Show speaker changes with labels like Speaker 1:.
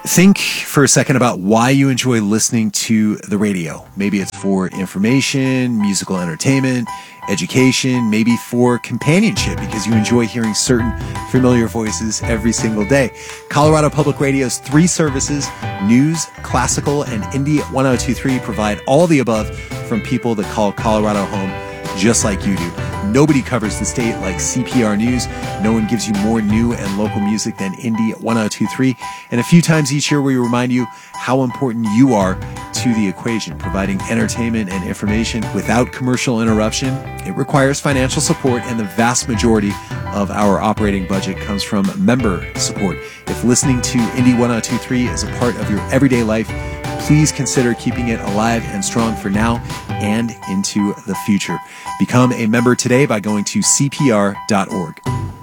Speaker 1: Think for a second about why you enjoy listening to the radio. Maybe it's for information, musical entertainment, education, maybe for companionship because you enjoy hearing certain familiar voices every single day. Colorado Public Radio's three services, news, classical, and indie 1023 provide all the above from people that call Colorado home just like you do. Nobody covers the state like CPR News. No one gives you more new and local music than Indie 1023. And a few times each year we remind you how important you are to the equation, providing entertainment and information without commercial interruption. It requires financial support, and the vast majority of our operating budget comes from member support. If listening to Indie 1023 is a part of your everyday life, please consider keeping it alive and strong for now and into the future. Become a member today by going to cpr.org.